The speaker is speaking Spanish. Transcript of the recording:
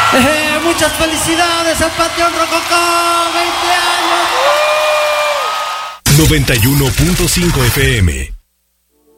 Muchas felicidades al Panteón Rococó, 20 años. 91.5 FM.